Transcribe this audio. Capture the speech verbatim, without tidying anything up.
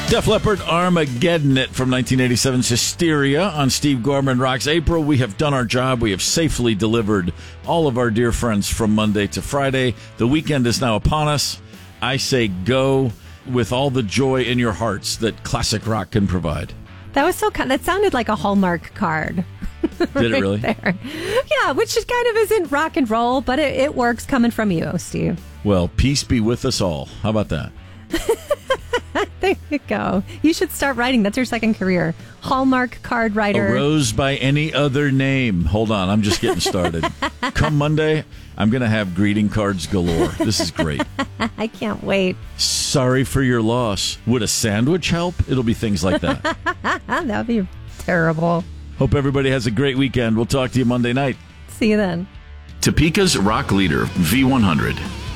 Def Leppard, Armageddon It from nineteen eighty-seven's Hysteria on Steve Gorman Rocks. April, we have done our job. We have safely delivered all of our dear friends from Monday to Friday. The weekend is now upon us. I say go with all the joy in your hearts that classic rock can provide. That was so kind. That sounded like a Hallmark card. Did right it really? There. Yeah, which is kind of isn't rock and roll, but it, it works coming from you, Steve. Well, peace be with us all. How about that? There you go. You should start writing. That's your second career. Hallmark card writer. A rose by any other name. Hold on, I'm just getting started. Come Monday, I'm going to have greeting cards galore. This is great. I can't wait. Sorry for your loss. Would a sandwich help? It'll be things like that. That would be terrible. Hope everybody has a great weekend. We'll talk to you Monday night. See you then. Topeka's rock leader, V one hundred.